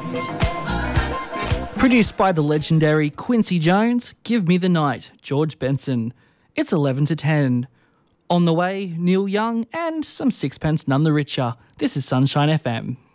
Produced by the legendary Quincy Jones, Give Me the Night, George Benson. It's 11 to 10. On the way, Neil Young and some Sixpence None the Richer. This is Sunshine FM.